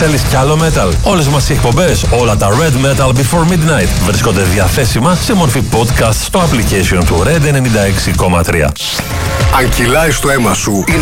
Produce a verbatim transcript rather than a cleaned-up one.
Θέλεις κι άλλο metal? Όλες μας οι εκπομπές, όλα τα Red Metal Before Midnight βρίσκονται διαθέσιμα σε μορφή podcast στο application του Red ενενήντα έξι κόμμα τρία. Αν κυλάει στο αίμα σου, είναι